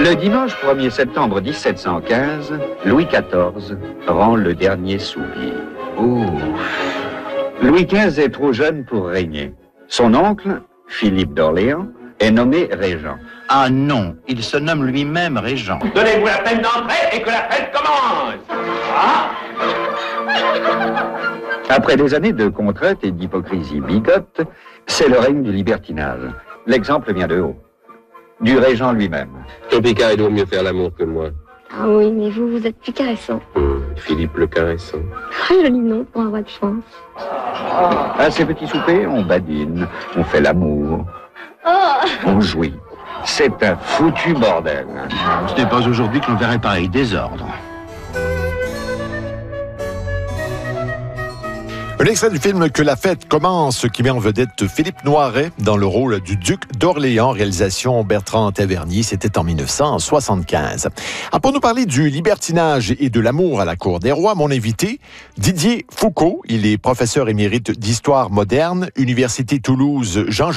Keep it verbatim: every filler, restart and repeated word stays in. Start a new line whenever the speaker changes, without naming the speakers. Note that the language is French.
Le dimanche premier septembre mille sept cent quinze, Louis quatorze rend le dernier soupir. Ouh. Louis quinze est trop jeune pour régner. Son oncle, Philippe d'Orléans, est nommé régent.
Ah non, il se nomme lui-même régent.
Donnez-vous la peine d'entrer et que la fête commence. Ah.
Après des années de contrainte et d'hypocrisie bigote, c'est le règne du libertinage. L'exemple vient de haut. Du régent lui-même.
Ton Picard, il doit mieux faire l'amour que moi.
Ah oui, mais vous, vous êtes plus caressant.
Hum, Philippe le caressant.
Très joli nom pour un roi de France.
À ces petits soupers, on badine, on fait l'amour,
Oh
on jouit. C'est un foutu bordel.
Ce n'est pas aujourd'hui que l'on verrait pareil désordre.
Un extrait du film Que la fête commence, qui met en vedette Philippe Noiret dans le rôle du duc d'Orléans, réalisation Bertrand Tavernier, c'était en mille neuf cent soixante-quinze. Alors pour nous parler du libertinage et de l'amour à la cour des rois, mon invité, Didier Foucault, il est professeur émérite d'histoire moderne, Université Toulouse Jean